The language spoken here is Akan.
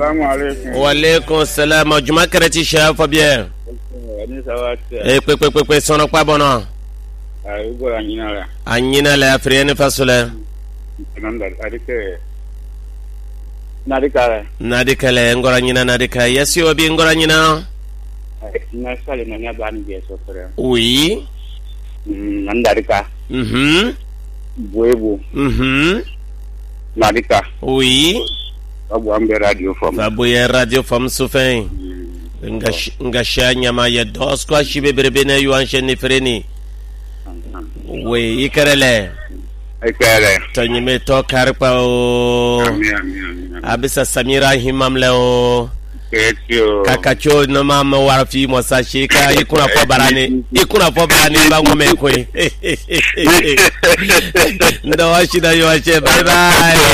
Assalamu alaikum. Wa alaikum salam. Juma karati shafa bien. Pe sono kwa bono. Ugo anyina. Anyina la afrienne fasule. Nanda adike. Nadika le ngora nyina nadika. Yesi obi ngora nyina. Na sale na nyabani je sofre. Oui. Nandarika. Buebu. Nadika. Oui. Babu ambe radio form. Babu ya radio form sufin. Ngasha nyama ya dosko shibe berebe na yuanshe ni freni. Oui, ikarele. Tanyime to karpa o. Abisa Samira himamle o. Kakacho no mama warfi mosashi ka ikuna fo barani ba ngome ko ndo washida yo bye bye.